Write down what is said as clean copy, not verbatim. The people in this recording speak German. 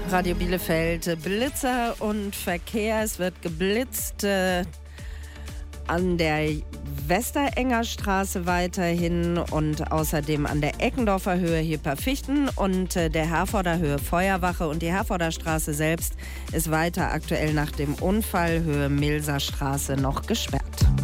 Radio Bielefeld, Blitzer und Verkehr. Es wird geblitzt an der Westerenger Straße weiterhin und außerdem an der Eckendorfer Höhe hier per Fichten und der Herforder Höhe Feuerwache. Und die Herforder Straße selbst ist weiter aktuell nach dem Unfall Höhe Milser Straße noch gesperrt.